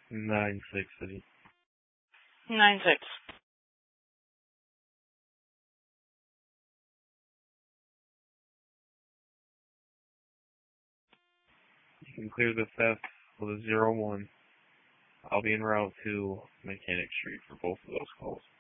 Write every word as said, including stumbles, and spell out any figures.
Nine six City. Nine six. You can clear the theft with a zero one. I'll be en route to Mechanic Street for both of those calls.